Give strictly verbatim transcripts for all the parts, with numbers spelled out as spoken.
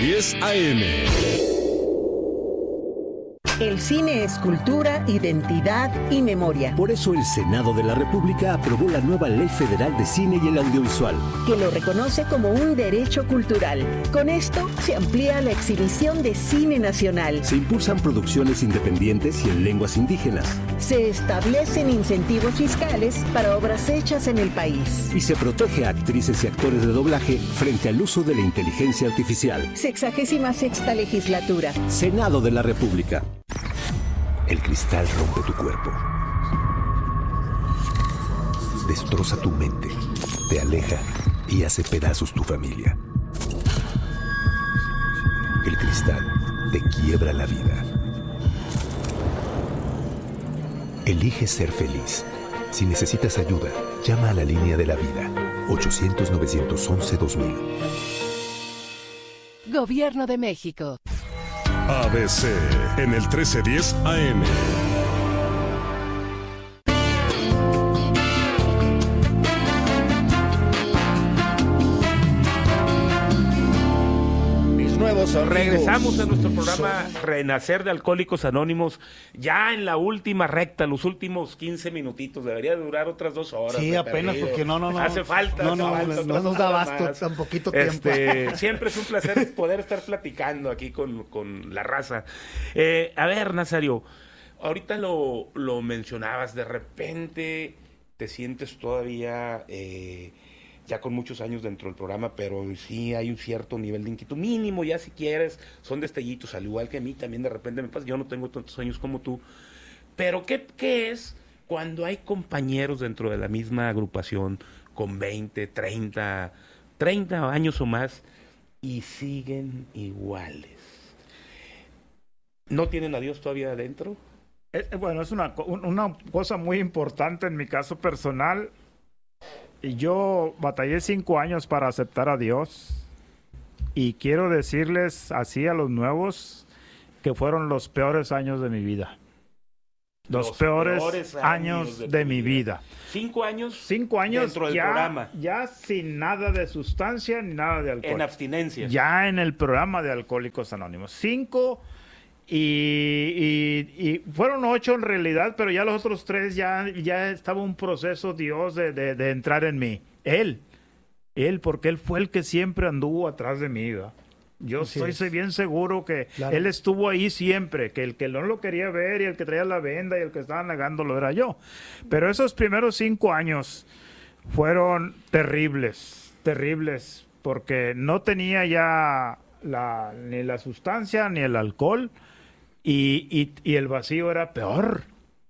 diez A M. El cine es cultura, identidad y memoria. Por eso el Senado de la República aprobó la nueva Ley Federal de Cine y el Audiovisual, que lo reconoce como un derecho cultural. Con esto se amplía la exhibición de cine nacional. Se impulsan producciones independientes y en lenguas indígenas. Se establecen incentivos fiscales para obras hechas en el país. Y se protege a actrices y actores de doblaje frente al uso de la inteligencia artificial. Sexagésima sexta legislatura. Senado de la República. El cristal rompe tu cuerpo. Destroza tu mente. Te aleja y hace pedazos tu familia. El cristal te quiebra la vida. Elige ser feliz. Si necesitas ayuda, llama a la línea de la vida. ochocientos, novecientos once, dos mil. Gobierno de México. A B C en el trece diez A M. Regresamos a nuestro programa Renacer de Alcohólicos Anónimos, ya en la última recta, los últimos quince minutitos. Debería durar otras dos horas. Sí, apenas, perdido. Porque no, no, no. Hace falta. No, no, hace falta, no, no nos da abasto tan poquito este, tiempo. Siempre es un placer poder estar platicando aquí con, con la raza. Eh, a ver, Nazario, ahorita lo, lo mencionabas, de repente te sientes todavía... Eh, ya con muchos años dentro del programa, pero sí hay un cierto nivel de inquietud, mínimo ya si quieres, son destellitos, al igual que a mí también de repente me pasa, yo no tengo tantos años como tú, pero ¿qué, qué es cuando hay compañeros dentro de la misma agrupación con veinte, treinta, treinta años o más y siguen iguales? ¿No tienen a Dios todavía adentro? Eh, bueno, es una, una cosa muy importante en mi caso personal. Yo batallé cinco años para aceptar a Dios y quiero decirles así a los nuevos que fueron los peores años de mi vida. Los, los peores, peores años, años de, de mi vida. vida. ¿Cinco años? Cinco años dentro del ya, programa. Ya sin nada de sustancia ni nada de alcohol. En abstinencia. Ya en el programa de Alcohólicos Anónimos. Cinco... Y, y, y fueron ocho en realidad, pero ya los otros tres ya, ya estaba un proceso, Dios, de, de, de entrar en mí. Él, él, porque él fue el que siempre anduvo atrás de mí, ¿verdad? Yo Así estoy es. bien seguro que Claro. él estuvo ahí siempre, que el que no lo quería ver y el que traía la venda y el que estaba negándolo era yo. Pero esos primeros cinco años fueron terribles, terribles, porque no tenía ya la, ni la sustancia ni el alcohol. Y, y, y el vacío era peor.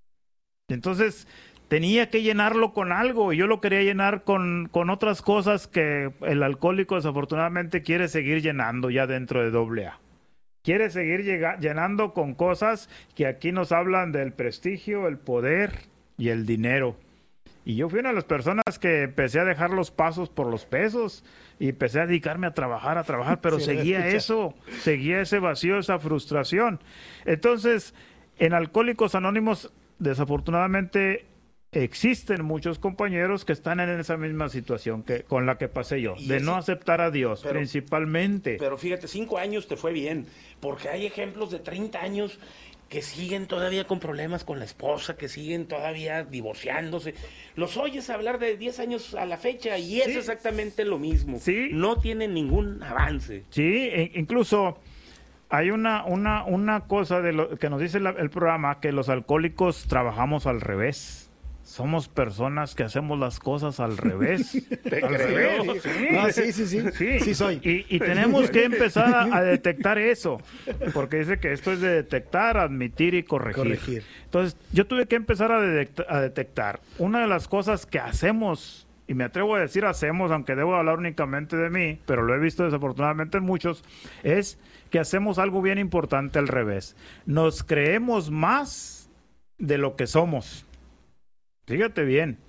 Entonces tenía que llenarlo con algo y yo lo quería llenar con, con otras cosas que el alcohólico desafortunadamente quiere seguir llenando ya dentro de doble A. Quiere seguir llega, llenando con cosas que aquí nos hablan del prestigio, el poder y el dinero. Y yo fui una de las personas que empecé a dejar los pasos por los pesos y empecé a dedicarme a trabajar, a trabajar, pero sí, seguía eso, seguía ese vacío, esa frustración. Entonces, en Alcohólicos Anónimos, desafortunadamente, existen muchos compañeros que están en esa misma situación que con la que pasé yo, de ese, no aceptar a Dios, pero, principalmente. Pero fíjate, cinco años te fue bien, porque hay ejemplos de treinta años que siguen todavía con problemas con la esposa, que siguen todavía divorciándose. Los oyes hablar de diez años a la fecha y es sí. exactamente lo mismo. Sí. No tienen ningún avance. Sí, e incluso hay una, una, una cosa de lo que nos dice la, el programa, que los alcohólicos trabajamos al revés. Somos personas que hacemos las cosas al revés. Te al creo. revés. Sí. No, sí, sí, sí, sí. Sí soy. Y, y tenemos que empezar a, a detectar eso, porque dice que esto es de detectar, admitir y corregir. Corregir. Entonces, yo tuve que empezar a, detect a detectar. Una de las cosas que hacemos, y me atrevo a decir hacemos, aunque debo hablar únicamente de mí, pero lo he visto desafortunadamente en muchos, es que hacemos algo bien importante al revés. Nos creemos más de lo que somos. Fíjate bien,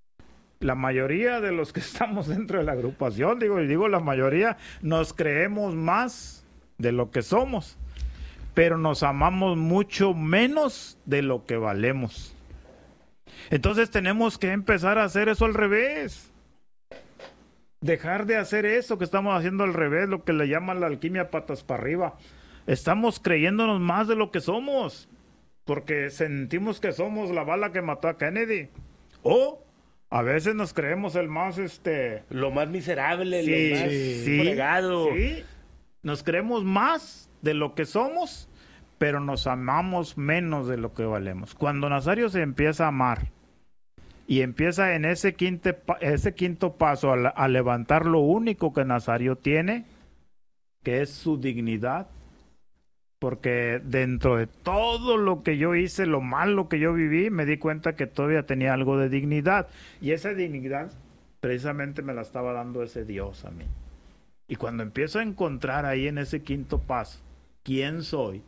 la mayoría de los que estamos dentro de la agrupación, digo, y digo la mayoría, nos creemos más de lo que somos, pero nos amamos mucho menos de lo que valemos. Entonces tenemos que empezar a hacer eso al revés. Dejar de hacer eso que estamos haciendo al revés, lo que le llaman la alquimia patas para arriba. Estamos creyéndonos más de lo que somos, porque sentimos que somos la bala que mató a Kennedy. O a veces nos creemos el más, este... Lo más miserable, Sí, lo más sí, fregado. sí. Nos creemos más de lo que somos, pero nos amamos menos de lo que valemos. Cuando Nazario se empieza a amar y empieza en ese, quinte, ese quinto paso a, a levantar lo único que Nazario tiene, que es su dignidad, porque dentro de todo lo que yo hice, lo malo que yo viví, me di cuenta que todavía tenía algo de dignidad. Y esa dignidad precisamente me la estaba dando ese Dios a mí. Y cuando empiezo a encontrar ahí en ese quinto paso, quién soy,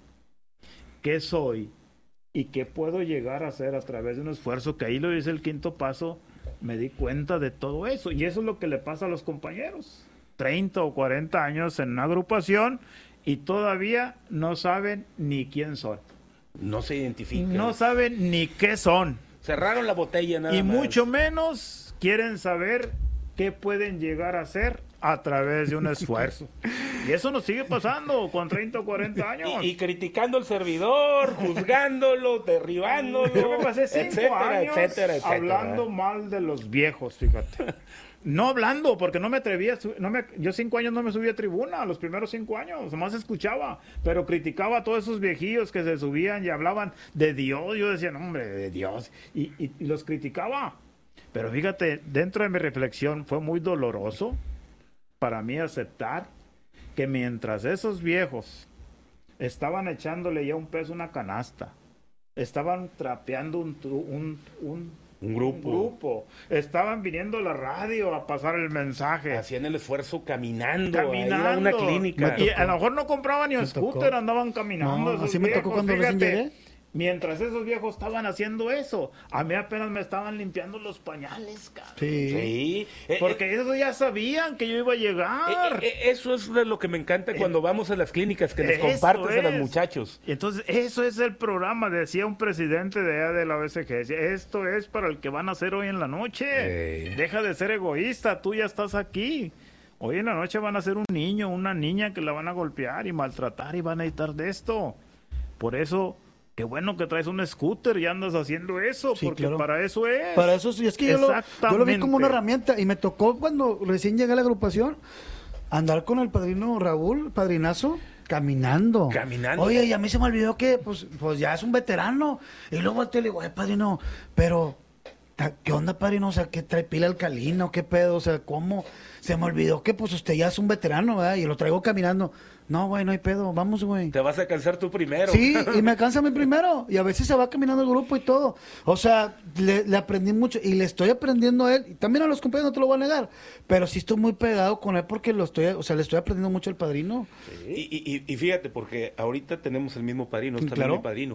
qué soy y qué puedo llegar a hacer a través de un esfuerzo, que ahí lo dice el quinto paso, me di cuenta de todo eso. Y eso es lo que le pasa a los compañeros. treinta o cuarenta años en una agrupación y todavía no saben ni quién son. No se identifican. No saben ni qué son. Cerraron la botella nada Y más. mucho menos quieren saber qué pueden llegar a hacer a través de un esfuerzo. Y eso nos sigue pasando con treinta o cuarenta años. Y, y criticando al servidor, juzgándolo, derribándolo. Yo me pasé cinco etcétera, años etcétera, etcétera. hablando mal de los viejos, fíjate. No hablando, porque no me atrevía, no me, yo cinco años no me subí a tribuna, los primeros cinco años, nomás escuchaba, pero criticaba a todos esos viejillos que se subían y hablaban de Dios. Yo decía, no, hombre, de Dios, y, y, y los criticaba. Pero fíjate, dentro de mi reflexión fue muy doloroso para mí aceptar que mientras esos viejos estaban echándole ya un peso a una canasta, estaban trapeando un, un, un Un grupo. Un grupo. Estaban viniendo a la radio a pasar el mensaje. Hacían el esfuerzo caminando. Caminando. A ir a una clínica. Y a lo mejor no compraban ni Me un scooter, tocó. andaban caminando. No, esos así me tocó viejos, cuando recién fíjate. llegué. Mientras esos viejos estaban haciendo eso, a mí apenas me estaban limpiando los pañales, cabrón. Sí. Sí. Eh, Porque ellos ya sabían que yo iba a eh, llegar. eh, eh, eso es de lo que me encanta cuando vamos a las clínicas, que les Eso compartes a los es. muchachos. Y entonces, eso es el programa, decía un presidente de, de la O S G. Decía, esto es para el que van a hacer hoy en la noche. Eh. Deja de ser egoísta, tú ya estás aquí. Hoy en la noche van a ser un niño, una niña que la van a golpear y maltratar y van a necesitar de esto. Por eso, qué bueno que traes un scooter y andas haciendo eso, Sí, porque claro. para eso es. Para eso sí, es que yo lo, yo lo vi como una Exactamente. herramienta y me tocó cuando recién llegué a la agrupación andar con el padrino Raúl, padrinazo, caminando. Caminando. Oye, y a mí se me olvidó que pues, pues ya es un veterano. Y luego volteé y le digo, ay, padrino, pero ta- ¿qué onda, padrino? O sea, ¿qué trae pila alcalina o qué pedo? O sea, ¿cómo? Se me olvidó que pues usted ya es un veterano, ¿verdad? Y lo traigo caminando. No, güey, no hay pedo, vamos, güey. Te vas a cansar tú primero. Sí, y me alcanza a mí primero. Y a veces se va caminando el grupo y todo. O sea, le, le aprendí mucho y le estoy aprendiendo a él. Y también a los compañeros, no te lo voy a negar. Pero sí estoy muy pegado con él porque lo estoy, o sea, le estoy aprendiendo mucho al padrino. Y, y- y fíjate, porque ahorita tenemos el mismo padrino, es también Claro. mi padrino.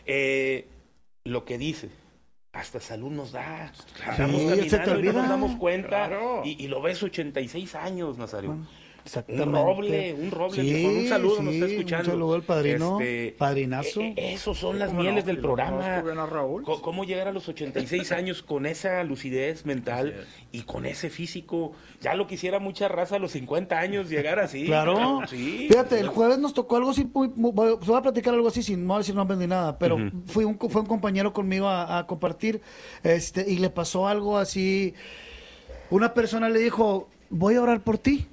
Eh, lo que dice, hasta salud nos da. Sí, Andamos se te caminando y no olvida. nos damos cuenta. Claro. Y, y lo ves ochenta y seis años, Nazario. Bueno, Un exactamente. roble, un roble. Sí, que con un saludo nos sí, está escuchando. un saludo al padrino, Este, padrinazo. eh, eh, esos son las ¿Cómo mieles no? del Si lo programa. conozco bien a Raúl. Co- ¿Cómo llegar a los ochenta y seis años con esa lucidez mental y con ese físico? Ya lo quisiera mucha raza a los cincuenta años llegar así. Claro. Sí. Fíjate, el jueves nos tocó algo así, muy, muy- voy voy a platicar algo así sin no decir nombre ni nada, pero Ujú. fui un, fue un compañero conmigo a, a compartir, este, y le pasó algo así. Una persona le dijo, voy a orar por ti.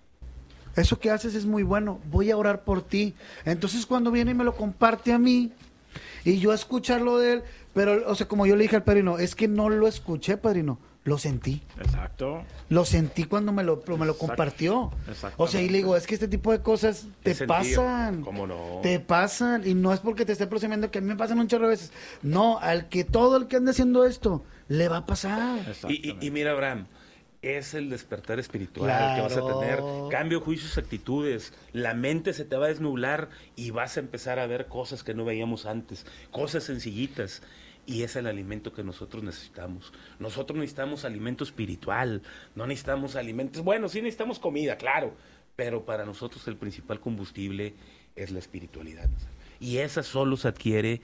Eso que haces es muy bueno, voy a orar por ti. Entonces cuando viene y me lo comparte a mí, y yo a escucharlo de él, pero, o sea, como yo le dije al padrino, es que no lo escuché, padrino, lo sentí. Exacto. Lo sentí cuando me lo, me lo Exacto. compartió. Exactamente. O sea, y le digo, es que este tipo de cosas te He sentido. pasan. ¿Cómo no? Te pasan. Y no es porque te esté presumiendo que a mí me pasan un chorro de veces. No, al que todo el que ande haciendo esto, le va a pasar. Y, y- y mira, Abraham, es el despertar espiritual que vas a Claro. tener. Cambio, juicios, actitudes. La mente se te va a desnublar y vas a empezar a ver cosas que no veíamos antes. Cosas sencillitas. Y es el alimento que nosotros necesitamos. Nosotros necesitamos alimento espiritual. No necesitamos alimentos. Bueno, sí necesitamos comida, claro. Pero para nosotros el principal combustible es la espiritualidad. Y esa solo se adquiere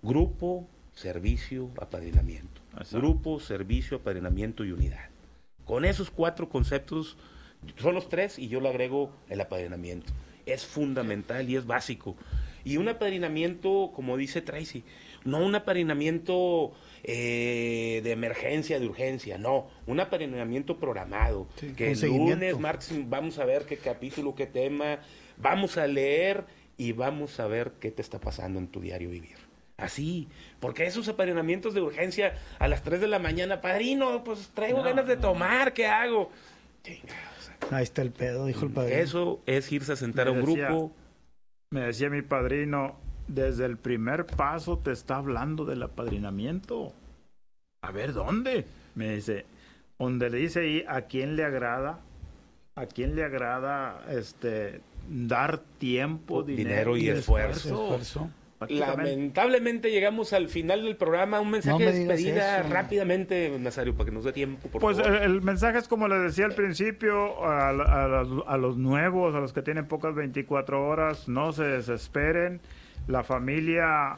grupo, servicio, apadrinamiento. Exacto. Grupo, servicio, apadrinamiento y unidad. Con esos cuatro conceptos, son los tres, y yo le agrego el apadrinamiento. Es fundamental y es básico. Y un apadrinamiento, como dice Tracy, no un apadrinamiento eh, de emergencia, de urgencia, no, un apadrinamiento programado, sí, que el lunes, martes, vamos a ver qué capítulo, qué tema, vamos a leer y vamos a ver qué te está pasando en tu diario vivir. Así, porque esos apadrinamientos de urgencia a las tres de la mañana, padrino, pues traigo no, ganas de tomar, ¿qué hago? Chingados. Ahí está el pedo, dijo el padrino. Eso es irse a sentar me a un decía, grupo. Me decía mi padrino, desde el primer paso te está hablando del apadrinamiento. A ver, ¿dónde? Me dice, donde le dice ahí a quién le agrada, a quién le agrada este dar tiempo, dinero, dinero y, y esfuerzo. esfuerzo. Lamentablemente llegamos al final del programa. Un mensaje no de despedida eso. rápidamente, Nazario, para que nos dé tiempo, por pues favor. El, el mensaje es como les decía al principio, a, a, a, a los nuevos, a los que tienen pocas veinticuatro horas, no se desesperen. La familia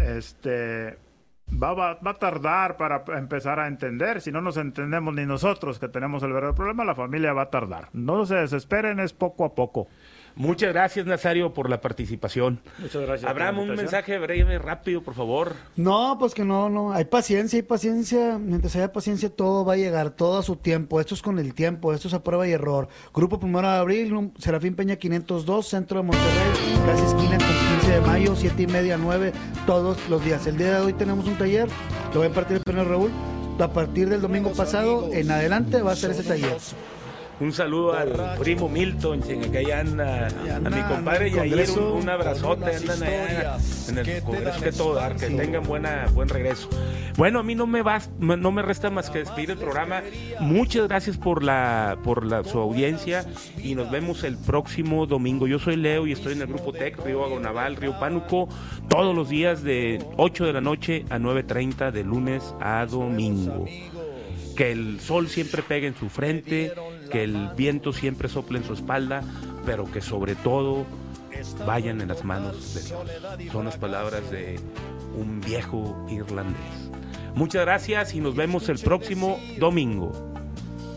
este va, va, va a tardar para empezar a entender. Si no nos entendemos ni nosotros que tenemos el verdadero problema, la familia va a tardar. No se desesperen, es poco a poco. Muchas gracias, Nazario, por la participación. Muchas gracias. Abraham, un mensaje breve, rápido, por favor. No, pues que no, no. Hay paciencia, hay paciencia. Mientras haya paciencia, todo va a llegar, todo a su tiempo. Esto es con el tiempo, esto es a prueba y error. Grupo Primero de Abril, Serafín Peña quinientos dos, Centro de Monterrey, casi esquina con quince de mayo, siete y media, nueve, todos los días. El día de hoy tenemos un taller, lo voy a impartir el Pedro Raúl. A partir del domingo pasado, en adelante, va a ser ese taller. Un saludo al primo Milton, que allá anda, anda, a mi compadre y ahí un, un abrazote, andan allá en el Congreso que todo dar, que sí. tengan buena, buen regreso. Bueno, a mí no me va, no me resta más que despedir el programa. Muchas gracias por la, por la, su audiencia y nos vemos el próximo domingo. Yo soy Leo y estoy en el Grupo Tec, Río Agonaval, Río Pánuco, todos los días de ocho de la noche a nueve treinta de lunes a domingo. Que el sol siempre pegue en su frente, que el viento siempre sople en su espalda, pero que sobre todo vayan en las manos de Dios. Son las palabras de un viejo irlandés. Muchas gracias y nos vemos el próximo domingo.